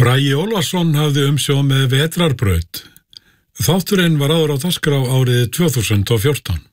Bragi Ólafsson hafði umsjón með Vetrarbraut. Þátturinn var áður á dagskrá árið 2014.